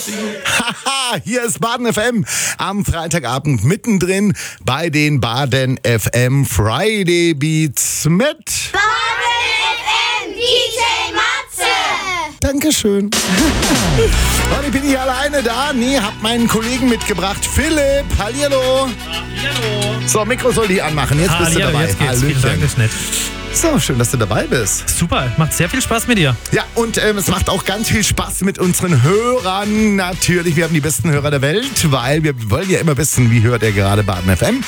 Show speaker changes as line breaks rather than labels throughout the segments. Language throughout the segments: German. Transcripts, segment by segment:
Haha, hier ist Baden FM am Freitagabend mittendrin bei den Baden FM Friday Beats mit
Baden FM DJ Matze.
Dankeschön. Und ich bin nicht alleine da. Nee, hab meinen Kollegen mitgebracht. Philipp, hallihallo.
Hallo.
So, Mikro soll ich anmachen. Jetzt bist du dabei.
Jetzt geht's. Vielen Dank, das ist nett.
So, schön, dass du dabei bist.
Super, macht sehr viel Spaß mit dir.
Ja, und es macht auch ganz viel Spaß mit unseren Hörern. Natürlich, wir haben die besten Hörer der Welt, weil wir wollen ja immer wissen, wie hört ihr gerade Baden FM.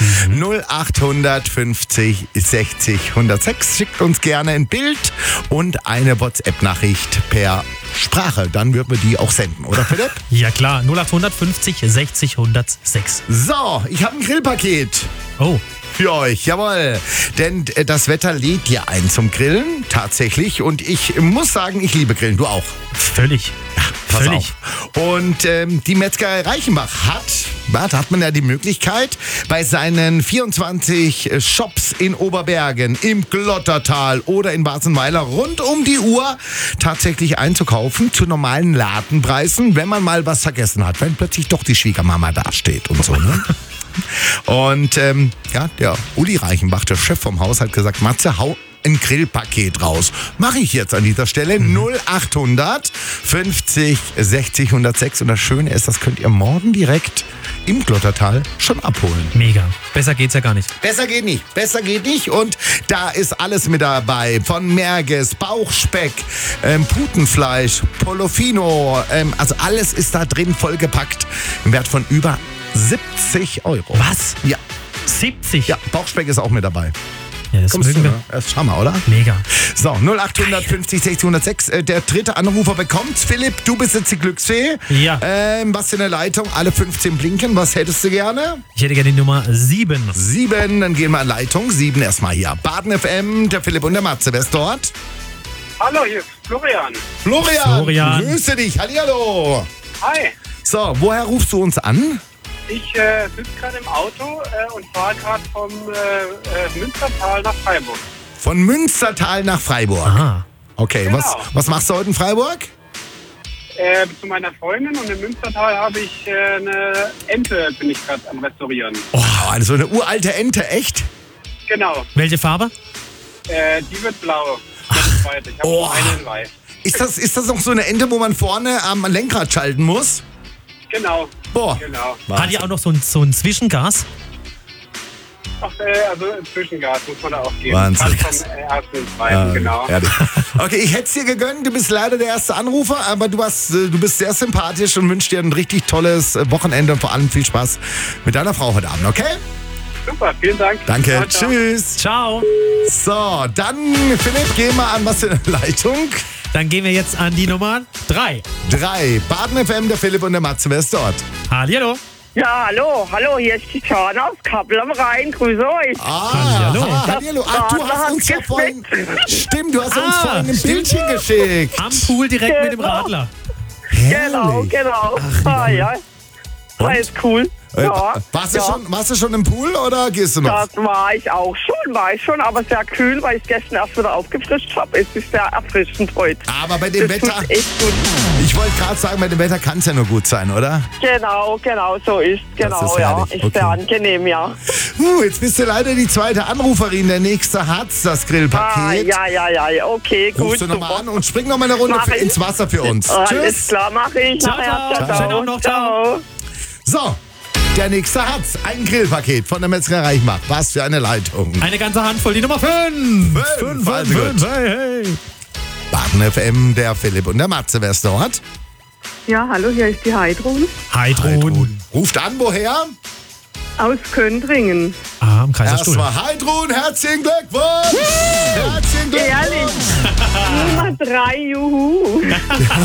0850 60 106. Schickt uns gerne ein Bild und eine WhatsApp-Nachricht per Sprache. Dann würden wir die auch senden, oder Philipp?
Ja klar, 0850 60 106.
So, ich habe ein Grillpaket.
Oh.
Für euch, jawohl. Denn das Wetter lädt ja ein zum Grillen, tatsächlich. Und ich muss sagen, ich liebe Grillen. Du auch?
Völlig.
Ja, pass
Völlig.
auf. Und die Metzgerei Reichenbach da hat man ja die Möglichkeit, bei seinen 24 Shops in Oberbergen, im Glottertal oder in Basenweiler rund um die Uhr tatsächlich einzukaufen zu normalen Ladenpreisen, wenn man mal was vergessen hat, wenn plötzlich doch die Schwiegermama dasteht und so, ne? Und der Uli Reichenbach, der Chef vom Haus, hat gesagt, Matze, hau ein Grillpaket raus. Mache ich jetzt an dieser Stelle. 0800 50 60 106. Und das Schöne ist, das könnt ihr morgen direkt im Glottertal schon abholen.
Mega. Besser geht's ja gar nicht.
Besser geht nicht. Besser geht nicht. Und da ist alles mit dabei. Von Merges, Bauchspeck, Putenfleisch, Polofino. Also alles ist da drin vollgepackt. Im Wert von über 70 €.
Was?
Ja.
70?
Ja, Bauchspeck ist auch mit dabei.
Ja, das
Kommst
mögen
du,
wir.
ne? Das ist Hammer, oder?
Mega.
So, 0800 50 60 106. Der dritte Anrufer bekommt's. Philipp, du bist jetzt die Glücksfee.
Ja.
Was in der Leitung? Alle 15 blinken. Was hättest du gerne?
Ich hätte gerne die Nummer 7.
7, dann gehen wir an Leitung. 7 erstmal hier. Baden FM, der Philipp und der Matze. Wer ist dort?
Hallo, hier ist Florian.
Florian. Grüße dich. Hallihallo.
Hi.
So, woher rufst du uns an?
Ich sitze gerade im Auto und fahre gerade vom Münstertal nach Freiburg.
Von Münstertal nach Freiburg.
Aha.
Okay,
Genau.
was machst du heute in Freiburg?
Zu meiner Freundin und im Münstertal habe ich eine Ente, bin ich gerade am Restaurieren.
Oh, so eine uralte Ente, echt?
Genau,
Welche Farbe?
die wird blau. Die zweite. Ich habe
Oh.
noch eine in Weiß.
Ist das noch so eine Ente, wo man vorne am Lenkrad schalten muss?
Genau,
Boah.
genau.
Hat die auch noch so ein Zwischengas?
Ach, also Zwischengas muss man da auch geben.
Wahnsinn.
Gerade vom ersten ins zweiten, genau.
Herrlich. Okay, ich hätte es dir gegönnt. Du bist leider der erste Anrufer, aber du bist sehr sympathisch und wünsche dir ein richtig tolles Wochenende und vor allem viel Spaß mit deiner Frau heute Abend, okay?
Super, vielen Dank.
Danke,
Ciao, ciao.
tschüss.
Ciao.
So, dann, Philipp, gehen wir an was in der Leitung.
Dann gehen wir jetzt an die Nummer 3.
3, Baden FM, der Philipp und der Matze. Wer ist dort?
Hallo.
Ja, hallo, hier ist die Jana aus Kappel am Rhein, grüße euch.
Hallihallo.
Hallihallo. Du
Da
hast
hat's
uns ja vorhin... Stimmt, du hast uns vorhin ein
stimmt.
Bildchen geschickt.
Am Pool direkt mit dem Radler.
Genau. Ja. Das ist cool. Ja.
Warst du schon im Pool oder gehst du noch?
Das war ich schon, aber sehr kühl, weil ich gestern erst wieder aufgefrischt habe. Es ist sehr erfrischend heute.
Aber bei dem
Das
Wetter,
tut echt gut.
ich wollte gerade sagen, bei dem Wetter kann es ja nur gut sein, oder?
Genau, so ist
Das ist
ja.
herrlich,
Ist
okay.
sehr angenehm, ja.
Jetzt bist du leider die zweite Anruferin. Der nächste hat's, das Grillpaket.
Ja, okay, gut,
Rufst du nochmal
super.
an und spring nochmal eine Runde
Mach ich.
ins Wasser für uns.
Alles
Tschüss.
klar, mache ich.
Ciao,
Nachher.
ciao. Schönen Abend noch, ciao.
So, der nächste hat's. Ein Grillpaket von der Metzgerei Reichenbach. Was für eine Leitung.
Eine ganze Handvoll, die Nummer 5.
Also gut.
Hey.
Baden FM, der Philipp und der Matze. Wer ist dort?
Ja, hallo, hier ist die Heidrun
Heidrun.
Ruft an, woher?
aus Köntringen.
Am Kaiserstuhl.
Erstmal Heidrun, herzlichen Glückwunsch! Herzlichen Glückwunsch!
Ehrlich. Nummer 3, juhu.